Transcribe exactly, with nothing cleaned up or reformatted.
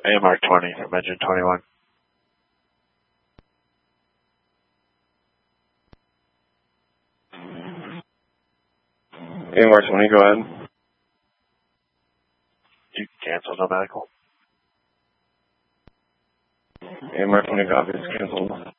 A M R twenty from engine twenty-one. A M R twenty, go ahead. You can cancel, no medical. A M R twenty copies, canceled.